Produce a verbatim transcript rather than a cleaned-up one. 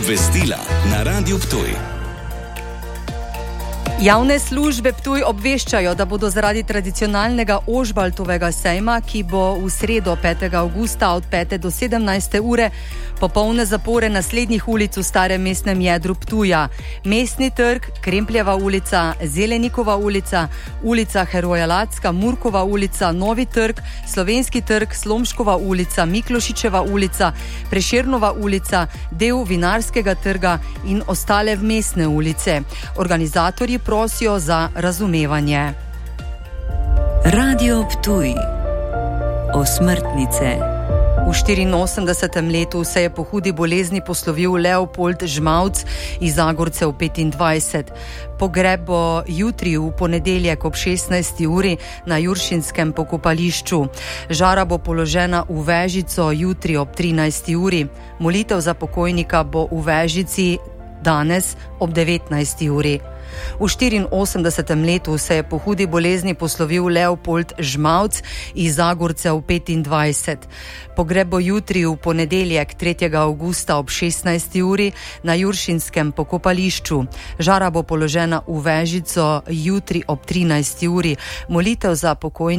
Obvestila na Radiu Ptuj. Javne službe Ptuj obveščajo, da bodo zaradi tradicionalnega Ožbaltovega sejma, ki bo v sredo petega avgusta od pete do sedemnajste ure, popolne zapore naslednjih ulic v starem mestnem jedru Ptuja. Mestni trg, Krempljeva ulica, Zelenikova ulica, ulica Heroja Lacka, Murkova ulica, Novi trg, Slovenski trg, Slomškova ulica, Miklošičeva ulica, Prešernova ulica, del Vinarskega trga in ostale mestne ulice. Organizatorji prosijo za razumevanje. Radio Ptuj. Osmrtnice. V štiriinosemdesetem letu se je po hudi bolezni poslovil Leopold Žmavc iz Zagorcev petindvajset. Pogreb bo jutri v ponedeljek ob šestnajsti uri na Juršinskem pokopališču. Žara bo položena v Vežico jutri ob trinajsti uri. Molitev za pokojnika bo v Vežici danes ob devetnajsti uri. V štiriinosemdesetem letu se je po hudi bolezni poslovil Leopold Žmavc iz Zagorcev petindvajset. Pogreb bo jutri v ponedeljek tretjega avgusta ob šestnajsti uri na Juršinskem pokopališču. Žara bo položena v Vežico jutri ob trinajsti uri. Molitev za pokojnika